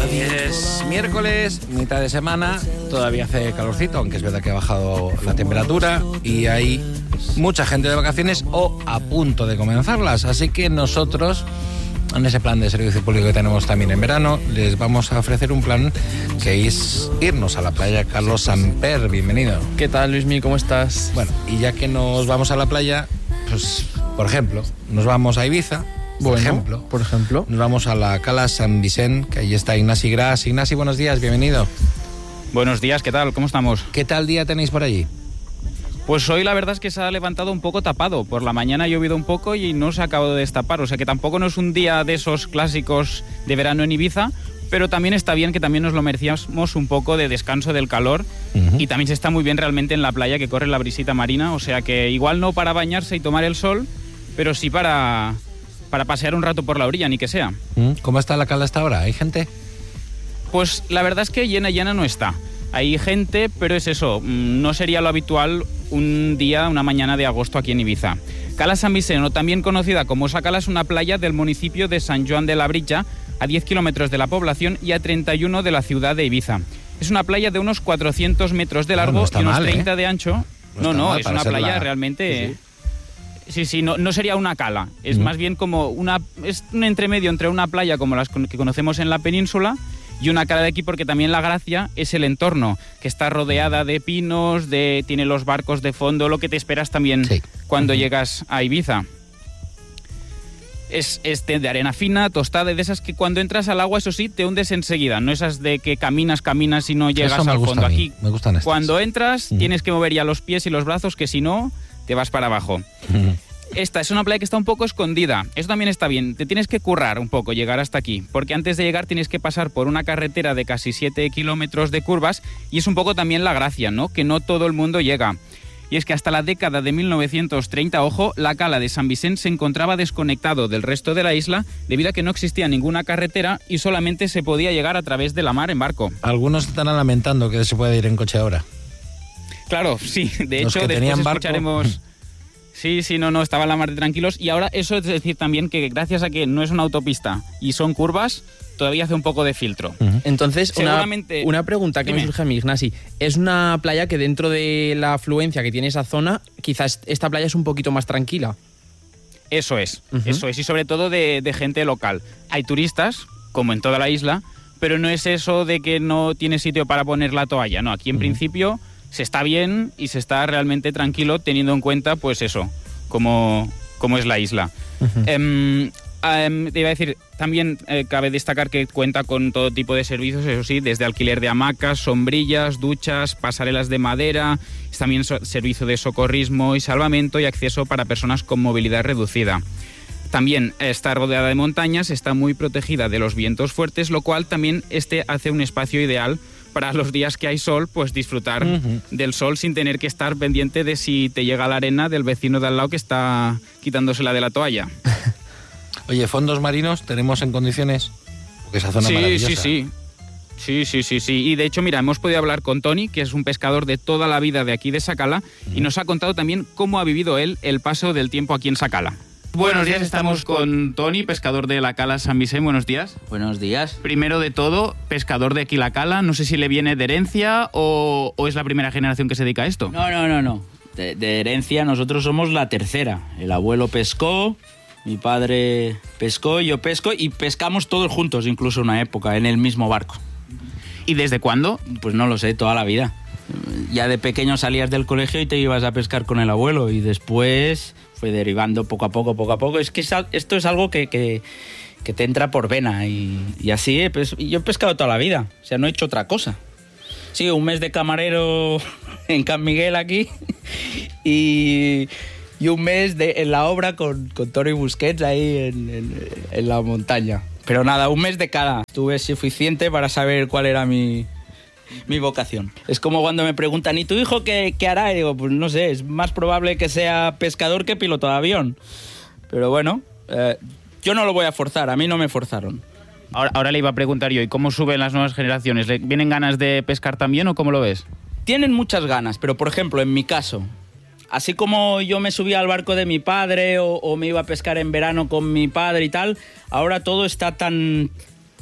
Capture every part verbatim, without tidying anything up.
Hoy es miércoles, mitad de semana, todavía hace calorcito, aunque es verdad que ha bajado la temperatura y hay mucha gente de vacaciones o a punto de comenzarlas, así que nosotros, en ese plan de servicio público que tenemos también en verano, les vamos a ofrecer un plan que es irnos a la playa. Carlos Samper, bienvenido. ¿Qué tal, Luismi? ¿Cómo estás? Bueno, y ya que nos vamos a la playa, pues, por ejemplo, nos vamos a Ibiza. Por bueno, ejemplo, por ejemplo, nos vamos a la Cala Sant Vicent, que ahí está Ignasi Gras. Ignasi, buenos días, bienvenido. Buenos días, ¿qué tal? ¿Cómo estamos? ¿Qué tal día tenéis por allí? Pues hoy la verdad es que se ha levantado un poco tapado. Por la mañana ha llovido un poco y no se ha acabado de destapar. O sea que tampoco no es un día de esos clásicos de verano en Ibiza, pero también está bien que también nos lo merecíamos un poco de descanso del calor. Uh-huh. Y también se está muy bien realmente en la playa, que corre la brisita marina. O sea que igual no para bañarse y tomar el sol, pero sí para... para pasear un rato por la orilla, ni que sea. ¿Cómo está la cala hasta ahora? ¿Hay gente? Pues la verdad es que llena, llena no está. Hay gente, pero es eso, no sería lo habitual un día, una mañana de agosto aquí en Ibiza. Cala Sant Vicent, o también conocida como Sa Cala, es una playa del municipio de Sant Joan de Labritja, a diez kilómetros de la población y a treinta y uno de la ciudad de Ibiza. Es una playa de unos cuatrocientos metros de largo no, no y unos mal, treinta ¿eh? De ancho. No, no, no es una playa la... realmente... Sí, sí. Sí, sí, no, no sería una cala, es mm. más bien como una... es un entremedio entre una playa como las que conocemos en la península y una cala de aquí, porque también la gracia es el entorno, que está rodeada de pinos, de tiene los barcos de fondo, lo que te esperas también sí. cuando uh-huh. llegas a Ibiza. Es, es de arena fina, tostada, de esas que cuando entras al agua, eso sí, te hundes enseguida, no esas de que caminas, caminas y no llegas al fondo. Aquí, me gustan estas. Cuando entras, uh-huh. tienes que mover ya los pies y los brazos, que si no... te vas para abajo. Esta es una playa que está un poco escondida. Eso también está bien. Te tienes que currar un poco, llegar hasta aquí. Porque antes de llegar tienes que pasar por una carretera de casi siete kilómetros de curvas y es un poco también la gracia, ¿no? Que no todo el mundo llega. Y es que hasta la década de mil novecientos treinta, ojo, la cala de Sant Vicent se encontraba desconectado del resto de la isla debido a que no existía ninguna carretera y solamente se podía llegar a través de la mar en barco. Algunos están lamentando que se puede ir en coche ahora. Claro, sí. De hecho, después escucharemos... Sí, sí, no, no, estaba la mar de tranquilos. Y ahora eso es decir también que gracias a que no es una autopista y son curvas, todavía hace un poco de filtro. Uh-huh. Entonces, Seguramente... una, una pregunta que Dime. me surge a mí, Ignasi. Es una playa que dentro de la afluencia que tiene esa zona, quizás esta playa es un poquito más tranquila. Eso es, uh-huh. eso es. Y sobre todo de, de gente local. Hay turistas, como en toda la isla, pero no es eso de que no tiene sitio para poner la toalla. No, aquí en uh-huh. principio... se está bien y se está realmente tranquilo teniendo en cuenta, pues eso, cómo, cómo es la isla. Uh-huh. Um, um, te iba a decir, también eh, cabe destacar que cuenta con todo tipo de servicios, eso sí, desde alquiler de hamacas, sombrillas, duchas, pasarelas de madera, también so- servicio de socorrismo y salvamento y acceso para personas con movilidad reducida. También está rodeada de montañas, está muy protegida de los vientos fuertes, lo cual también este hace un espacio ideal para los días que hay sol, pues disfrutar uh-huh. del sol sin tener que estar pendiente de si te llega la arena del vecino de al lado que está quitándosela de la toalla. Oye, ¿fondos marinos tenemos en condiciones? Porque esa zona sí, maravillosa. Sí, sí, sí. Sí, sí, sí. Y de hecho, mira, hemos podido hablar con Tony, que es un pescador de toda la vida de aquí de Sa Cala, uh-huh. y nos ha contado también cómo ha vivido él el paso del tiempo aquí en Sa Cala. Buenos días, estamos con Tony, pescador de la Cala Sant Vicent. Buenos días. Buenos días. Primero de todo, pescador de aquí la Cala. No sé si le viene de herencia o, o es la primera generación que se dedica a esto. No, no, no, no. De, de herencia nosotros somos la tercera. El abuelo pescó, mi padre pescó, yo pesco y pescamos todos juntos, incluso una época, en el mismo barco. ¿Y desde cuándo? Pues no lo sé, toda la vida. Ya de pequeño salías del colegio y te ibas a pescar con el abuelo y después fue derivando poco a poco, poco a poco. Es que esto es algo que, que, que te entra por vena y, y así pues, yo he pescado toda la vida, o sea, no he hecho otra cosa. Sí, un mes de camarero en Can Miguel aquí y, y un mes de, en la obra con, con Tony Busquets ahí en, en, en la montaña. Pero nada, un mes de cada. Tuve suficiente para saber cuál era mi... mi vocación. Es como cuando me preguntan, ¿y tu hijo qué, qué hará? Y digo, pues no sé, es más probable que sea pescador que piloto de avión. Pero bueno, eh, yo no lo voy a forzar, a mí no me forzaron. Ahora, ahora le iba a preguntar yo, ¿y cómo suben las nuevas generaciones? ¿Le vienen ganas de pescar también o cómo lo ves? Tienen muchas ganas, pero por ejemplo, en mi caso, así como yo me subía al barco de mi padre o, o me iba a pescar en verano con mi padre y tal, ahora todo está tan...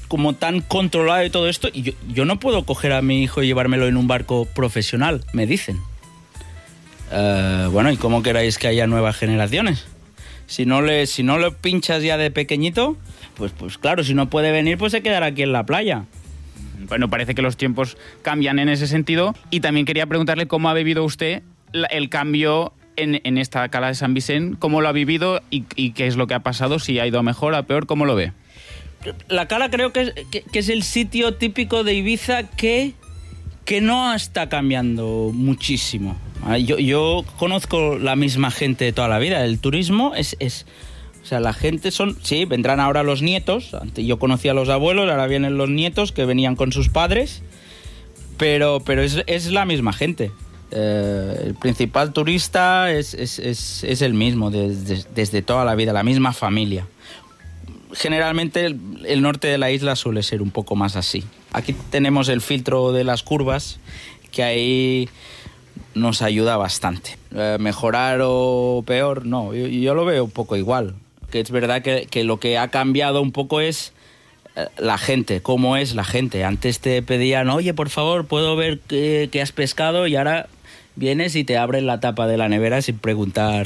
como tan controlado y todo esto, y yo, yo no puedo coger a mi hijo y llevármelo en un barco profesional, me dicen. Uh, bueno, ¿y cómo queráis que haya nuevas generaciones? Si no le, si no lo pinchas ya de pequeñito, pues, pues claro, si no puede venir, pues se quedará aquí en la playa. Bueno, parece que los tiempos cambian en ese sentido, y también quería preguntarle cómo ha vivido usted el cambio en, en esta cala de San Vicente, cómo lo ha vivido y, y qué es lo que ha pasado, si ha ido a mejor, a peor, ¿cómo lo ve? La cala creo que es, que, que es el sitio típico de Ibiza que, que no está cambiando muchísimo. Yo, yo conozco la misma gente de toda la vida. El turismo es, es... O sea, la gente son... Sí, vendrán ahora los nietos. Antes yo conocía a los abuelos, ahora vienen los nietos que venían con sus padres. Pero, pero es, es la misma gente. Eh, el principal turista es, es, es, es el mismo, desde, desde toda la vida, la misma familia. Generalmente el, el norte de la isla suele ser un poco más así. Aquí tenemos el filtro de las curvas, que ahí nos ayuda bastante. Eh, mejorar o peor, no, yo, yo lo veo un poco igual. Que es verdad que, que lo que ha cambiado un poco es eh, la gente, cómo es la gente. Antes te pedían, oye, por favor, ¿puedo ver qué, qué has pescado? Y ahora vienes y te abren la tapa de la nevera sin preguntar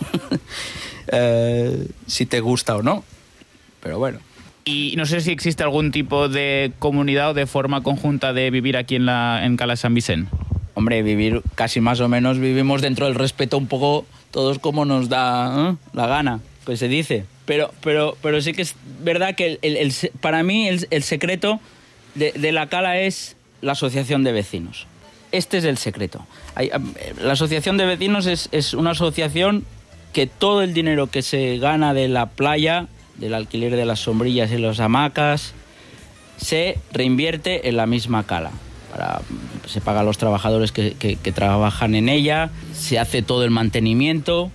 eh, si te gusta o no. Pero bueno. Y no sé si existe algún tipo de comunidad o de forma conjunta de vivir aquí en la en Cala San Vicente. Hombre, vivir casi más o menos vivimos dentro del respeto un poco todos como nos da ¿eh? la gana, pues se dice. Pero, pero, pero sí que es verdad que el, el, el, para mí el, el secreto de, de la cala es la asociación de vecinos. Este es el secreto. Hay, la asociación de vecinos es, es una asociación que todo el dinero que se gana de la playa, del alquiler de las sombrillas y las hamacas, se reinvierte en la misma cala. Para, se paga a los trabajadores que, que, que trabajan en ella, se hace todo el mantenimiento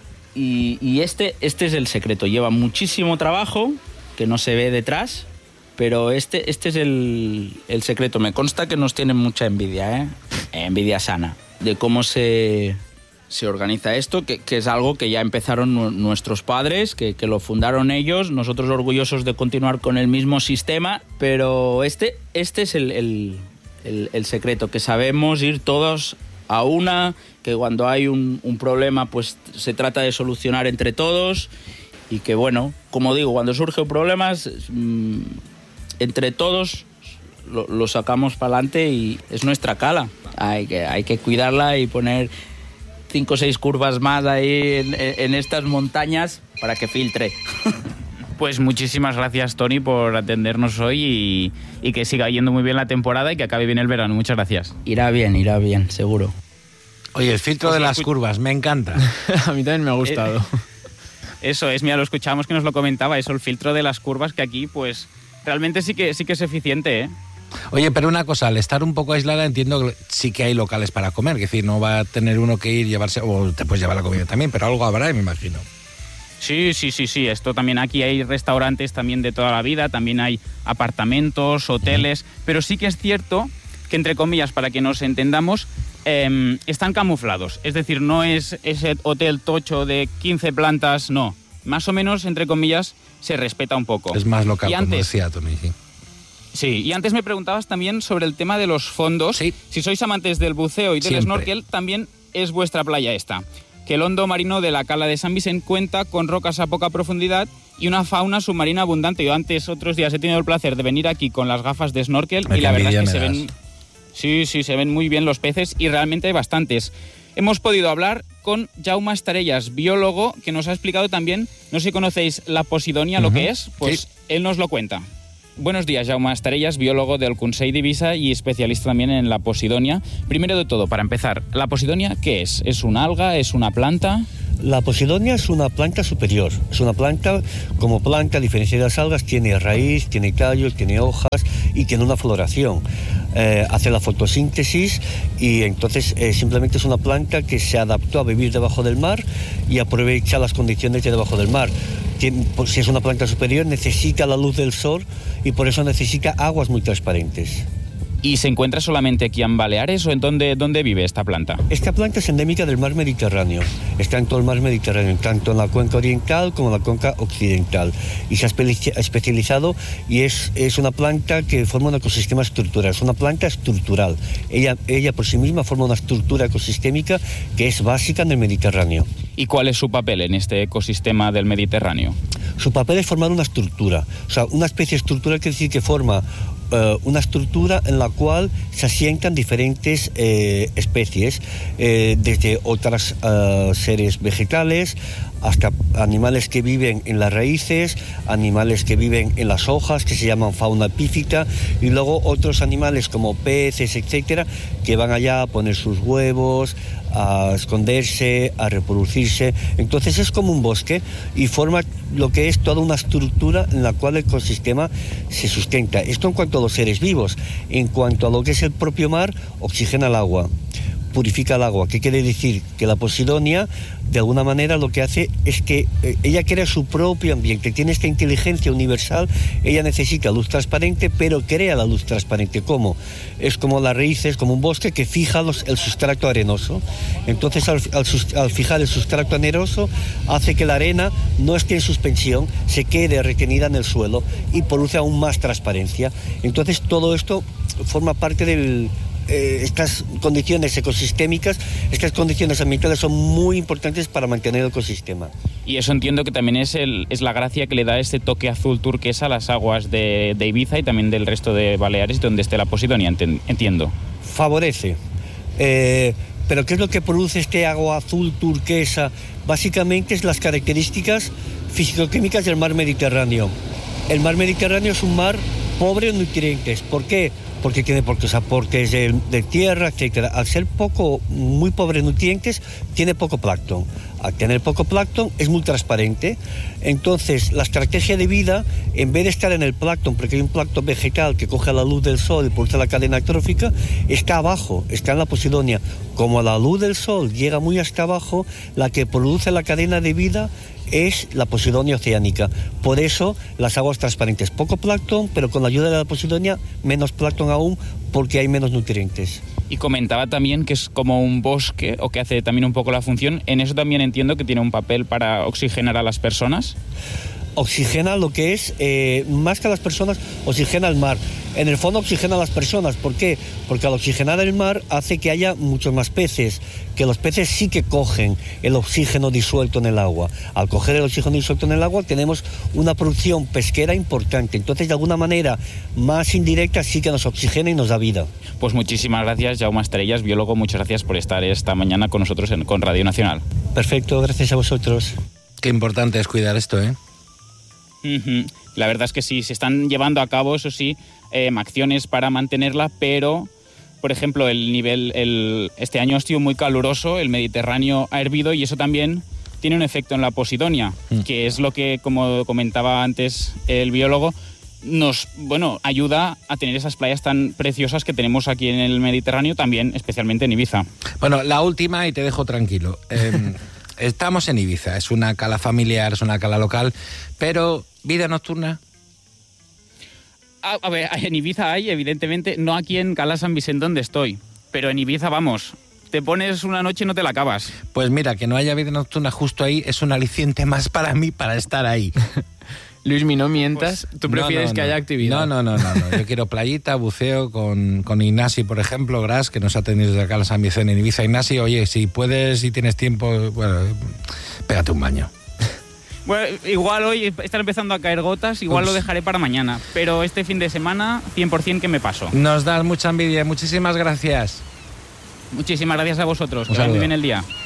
y, y este, este es el secreto. Lleva muchísimo trabajo que no se ve detrás, pero este, este es el, el secreto. Me consta que nos tienen mucha envidia, ¿eh? Envidia sana, de cómo se... se organiza esto, que, que es algo que ya empezaron nu- nuestros padres, que, que lo fundaron ellos, nosotros orgullosos de continuar con el mismo sistema, pero este, este es el, el, el, el secreto, que sabemos ir todos a una, que cuando hay un, un problema pues se trata de solucionar entre todos y que bueno, como digo, cuando surge un problema, mmm, entre todos lo, lo sacamos para adelante y es nuestra cala, hay que, hay que cuidarla y poner cinco o seis curvas más ahí en, en estas montañas para que filtre. Pues muchísimas gracias, Toni, por atendernos hoy y, y que siga yendo muy bien la temporada y que acabe bien el verano. Muchas gracias. Irá bien, irá bien, seguro. Oye, el filtro pues de las escu- curvas, me encanta. A mí también me ha gustado. Eh, eso es, mira, lo escuchamos que nos lo comentaba, eso, el filtro de las curvas, que aquí pues realmente sí que, sí que es eficiente, ¿eh? Oye, pero una cosa, al estar un poco aislada entiendo que sí que hay locales para comer, es decir, no va a tener uno que ir, llevarse, o te puedes llevar la comida también, pero algo habrá, me imagino. Sí, sí, sí, sí, esto también, aquí hay restaurantes también de toda la vida, también hay apartamentos, hoteles, pero sí que es cierto que, entre comillas, para que nos entendamos, eh, están camuflados, es decir, no es ese hotel tocho de quince plantas, no, más o menos, entre comillas, se respeta un poco. Es más local, y antes, como decía Toni, sí. Sí, y antes me preguntabas también sobre el tema de los fondos. Sí. Si sois amantes del buceo y del Siempre. snorkel, también es vuestra playa esta. Que el hondo marino de la cala de San Vicente cuenta con rocas a poca profundidad y una fauna submarina abundante. Yo antes, otros días, he tenido el placer de venir aquí con las gafas de snorkel Ay, y la verdad es que me se das. ven... Sí, sí, se ven muy bien los peces y realmente hay bastantes. Hemos podido hablar con Jaume Estarellas, biólogo, que nos ha explicado también, no sé si conocéis la posidonia, uh-huh. lo que es, pues sí. Él nos lo cuenta. Buenos días, Jaume Estarellas, biólogo del Consell d'Eivissa y especialista también en la posidonia. Primero de todo, para empezar, ¿la posidonia qué es? ¿Es una alga? ¿Es una planta? La posidonia es una planta superior. Es una planta, como planta, a diferencia de las algas, tiene raíz, tiene tallos, tiene hojas y tiene una floración. Eh, hace la fotosíntesis y entonces eh, simplemente es una planta que se adaptó a vivir debajo del mar y aprovecha las condiciones de debajo del mar. Tiene, si es una planta superior, necesita la luz del sol y por eso necesita aguas muy transparentes. ¿Y se encuentra solamente aquí en Baleares o en dónde, dónde vive esta planta? Esta planta es endémica del mar Mediterráneo. Está en todo el mar Mediterráneo, tanto en la cuenca oriental como en la cuenca occidental. Y se ha especializado y es, es una planta que forma un ecosistema estructural. Es una planta estructural. Ella, ella por sí misma forma una estructura ecosistémica que es básica en el Mediterráneo. ¿Y cuál es su papel en este ecosistema del Mediterráneo? Su papel es formar una estructura. O sea, una especie estructural quiere decir que forma uh, una estructura en la cual se asientan diferentes eh, especies, eh, desde otros uh, seres vegetales hasta animales que viven en las raíces, animales que viven en las hojas, que se llaman fauna epífita, y luego otros animales como peces, etcétera, que van allá a poner sus huevos, a esconderse, a reproducirse. Entonces es como un bosque y forma lo que es toda una estructura en la cual el ecosistema se sustenta. Esto en cuanto a los seres vivos. En cuanto a lo que es el propio mar, oxigena el agua, purifica el agua. ¿Qué quiere decir? Que la Posidonia, de alguna manera, lo que hace es que eh, ella crea su propio ambiente, tiene esta inteligencia universal. Ella necesita luz transparente, pero crea la luz transparente. ¿Cómo? Es como las raíces, como un bosque que fija los, el sustrato arenoso. Entonces, al, al, al fijar el sustrato arenoso, hace que la arena no esté en suspensión, se quede retenida en el suelo y produce aún más transparencia. Entonces, todo esto forma parte del... Eh, estas condiciones ecosistémicas, estas condiciones ambientales son muy importantes para mantener el ecosistema. Y eso entiendo que también es, el, es la gracia que le da este toque azul turquesa a las aguas de, de Ibiza y también del resto de Baleares, donde esté la Posidonia, entiendo. Favorece. Eh, pero ¿qué es lo que produce este agua azul turquesa? Básicamente es las características físico-químicas del mar Mediterráneo. El mar Mediterráneo es un mar pobre en nutrientes. ¿Por qué? Porque tiene porque, aportes de, de tierra, etcétera. Al ser poco, muy pobre en nutrientes, tiene poco plancton. Al tener poco plancton es muy transparente. Entonces, la estrategia de vida, en vez de estar en el plancton, porque hay un plancton vegetal que coge la luz del sol y produce la cadena trófica, está abajo, está en la Posidonia. Como la luz del sol llega muy hasta abajo, la que produce la cadena de vida es la Posidonia oceánica. Por eso las aguas transparentes, poco plancton, pero con la ayuda de la Posidonia menos plancton aún, porque hay menos nutrientes. Y comentaba también que es como un bosque, o que hace también un poco la función. En eso también entiendo que tiene un papel para oxigenar a las personas. Oxigena lo que es, eh, más que a las personas, oxigena el mar. En el fondo oxigena a las personas. ¿Por qué? Porque al oxigenar el mar hace que haya muchos más peces, que los peces sí que cogen el oxígeno disuelto en el agua. Al coger el oxígeno disuelto en el agua tenemos una producción pesquera importante. Entonces, de alguna manera más indirecta, sí que nos oxigena y nos da vida. Pues muchísimas gracias, Jaume Estrellas, biólogo. Muchas gracias por estar esta mañana con nosotros en, con Radio Nacional. Perfecto, gracias a vosotros. Qué importante es cuidar esto, ¿eh? Uh-huh. La verdad es que sí, se están llevando a cabo, eso sí, eh, acciones para mantenerla, pero, por ejemplo, el nivel, el, este año ha sido muy caluroso, el Mediterráneo ha hervido y eso también tiene un efecto en la Posidonia, mm. que es lo que, como comentaba antes el biólogo, nos, bueno, ayuda a tener esas playas tan preciosas que tenemos aquí en el Mediterráneo, también especialmente en Ibiza. Bueno, la última y te dejo tranquilo. Eh, estamos en Ibiza, es una cala familiar, es una cala local, pero ¿vida nocturna? A, a ver, en Ibiza hay, evidentemente, no aquí en Cala San Vicente donde estoy, pero en Ibiza, vamos, te pones una noche y no te la acabas. Pues mira, que no haya vida nocturna justo ahí es un aliciente más para mí para estar ahí. Luismi, no mientas, pues, tú prefieres no, no, que no. haya actividad. No, no, no, no, no. Yo quiero playita, buceo con, con Ignasi, por ejemplo, Gras, que nos ha atendido desde Cala San Vicente en Ibiza. Ignasi, oye, si puedes, si tienes tiempo, bueno, pégate un baño. Bueno, igual hoy están empezando a caer gotas, igual Ups. lo dejaré para mañana, pero este fin de semana cien por ciento que me paso. Nos das mucha envidia, muchísimas gracias. Muchísimas gracias a vosotros, que vaya muy bien el día.